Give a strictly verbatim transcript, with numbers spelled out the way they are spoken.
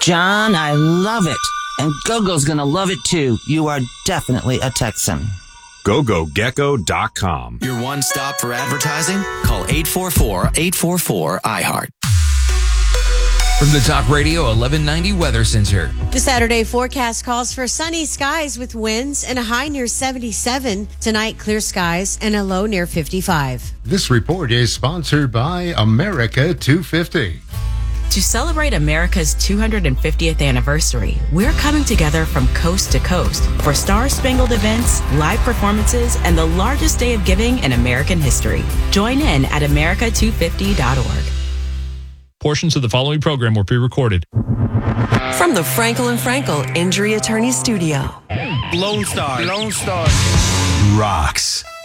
John, I love it. And Gogo's gonna love it too. You are definitely a Texan. go go gecko dot com. Your one stop for advertising? Call eight four four, eight four four, I heart. From the Talk Radio eleven ninety Weather Center. The Saturday forecast calls for sunny skies with winds and a high near seventy-seven. Tonight, clear skies and a low near fifty-five. This report is sponsored by America two fifty. To celebrate America's two hundred fiftieth anniversary, we're coming together from coast to coast for star-spangled events, live performances, and the largest day of giving in American history. Join in at america two fifty dot org. Portions of the following program were pre-recorded. From the Frankel and Frankel Injury Attorney Studio. Lone Star. Lone Star. Rocks.